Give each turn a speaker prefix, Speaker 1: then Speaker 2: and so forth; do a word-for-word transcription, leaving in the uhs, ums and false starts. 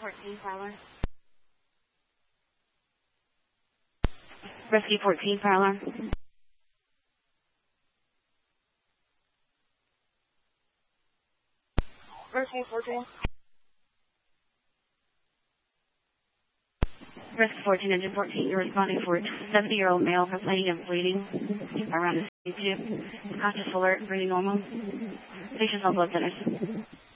Speaker 1: fourteen, Prowler. Rescue fourteen, Prowler.
Speaker 2: Rescue fourteen.
Speaker 1: Rescue fourteen, engine fourteen, you're responding for a seventy-year-old male complaining of bleeding around his tube. Conscious alert, breathing normal. Patient's on blood thinners.